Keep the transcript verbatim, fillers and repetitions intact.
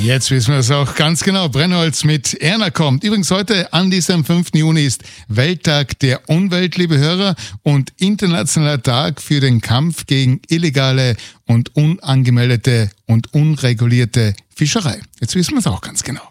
Jetzt wissen wir es auch ganz genau. Brennholz mit Erna kommt. Übrigens heute an diesem fünften Juni ist Welttag der Umwelt, liebe Hörer, und internationaler Tag für den Kampf gegen illegale und unangemeldete und unregulierte Fischerei. Jetzt wissen wir es auch ganz genau.